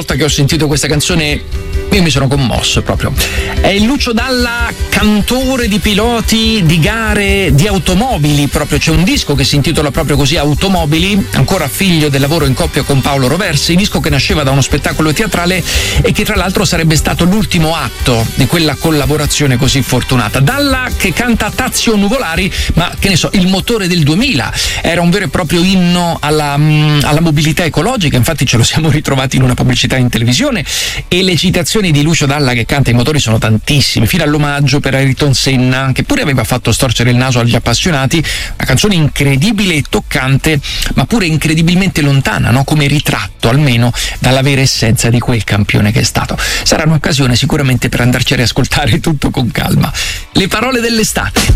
volta che ho sentito questa canzone io mi sono commosso proprio. È il Lucio Dalla, cantore di piloti di gare di automobili, proprio c'è un disco che si intitola proprio così, Automobili, ancora figlio del lavoro in coppia con Paolo Roversi, disco che nasceva da uno spettacolo teatrale e che tra l'altro sarebbe stato l'ultimo atto di quella collaborazione così fortunata. Dalla che canta Tazio Nuvolari, ma che ne so, il motore del 2000, era un vero e proprio inno alla mobilità ecologica, infatti ce lo siamo ritrovati in una pubblicità in televisione, e le citazioni di Lucio Dalla che canta i motori sono tantissime, fino all'omaggio per Ayrton Senna, che pure aveva fatto storcere il naso agli appassionati, una canzone incredibile e toccante, ma pure incredibilmente lontana, no? Come ritratto almeno dalla vera essenza di quel campione che è stato. Sarà un'occasione sicuramente per andarci a riascoltare tutto con calma. Le parole dell'estate.